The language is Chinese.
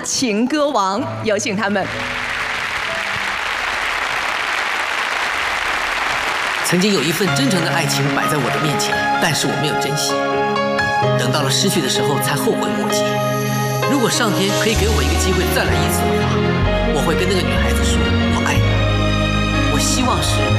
情歌王，有请他们。 曾经有一份真诚的爱情摆在我的面前，但是我没有珍惜，等到了失去的时候才后悔莫及。如果上天可以给我一个机会再来一次的话，我会跟那个女孩子说我爱你。我希望是